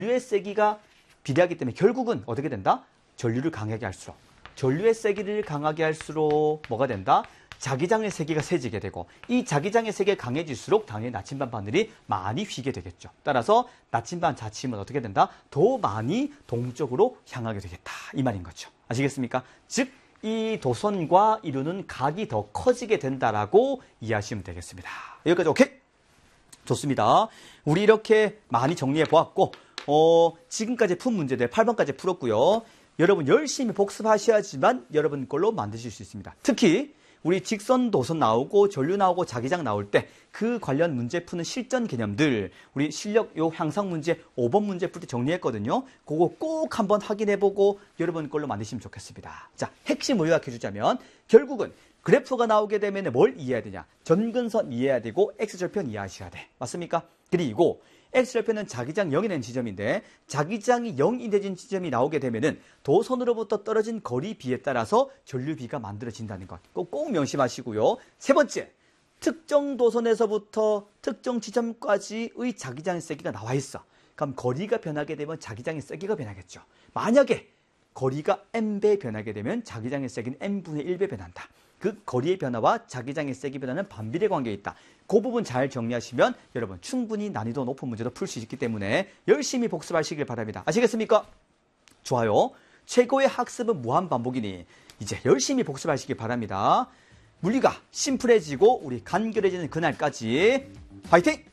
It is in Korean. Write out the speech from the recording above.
전류의 세기가 비례하기 때문에 결국은 어떻게 된다? 전류를 강하게 할수록. 전류의 세기를 강하게 할수록 뭐가 된다? 자기장의 세기가 세지게 되고 이 자기장의 세기가 강해질수록 당연히 나침반 바늘이 많이 휘게 되겠죠. 따라서 나침반 자침은 어떻게 된다? 더 많이 동쪽으로 향하게 되겠다. 이 말인 거죠. 아시겠습니까? 즉, 이 도선과 이루는 각이 더 커지게 된다라고 이해하시면 되겠습니다. 여기까지 오케이? 좋습니다. 우리 이렇게 많이 정리해 보았고 지금까지 푼 문제들 8번까지 풀었고요. 여러분 열심히 복습하셔야지만 여러분 걸로 만드실 수 있습니다. 특히 우리 직선 도선 나오고 전류 나오고 자기장 나올 때 그 관련 문제 푸는 실전 개념들 우리 실력 요 향상 문제 5번 문제 풀 때 정리했거든요. 그거 꼭 한번 확인해보고 여러분 걸로 만드시면 좋겠습니다. 자, 핵심을 요약해주자면 결국은 그래프가 나오게 되면 뭘 이해해야 되냐? 전근선 이해해야 되고 X절편 이해하셔야 돼. 맞습니까? 그리고 X절편은 자기장 0이 되는 지점인데 자기장이 0이 되는 지점이 나오게 되면은 도선으로부터 떨어진 거리 비에 따라서 전류비가 만들어진다는 것. 꼭 명심하시고요. 세 번째, 특정 도선에서부터 특정 지점까지의 자기장의 세기가 나와 있어. 그럼 거리가 변하게 되면 자기장의 세기가 변하겠죠. 만약에 거리가 n배 변하게 되면 자기장의 세기는 n분의 1배 변한다. 그 거리의 변화와 자기장의 세기 변화는 반비례 관계에 있다. 그 부분 잘 정리하시면 여러분 충분히 난이도 높은 문제도 풀 수 있기 때문에 열심히 복습하시길 바랍니다. 아시겠습니까? 좋아요. 최고의 학습은 무한 반복이니 이제 열심히 복습하시길 바랍니다. 물리가 심플해지고 우리 간결해지는 그날까지 파이팅!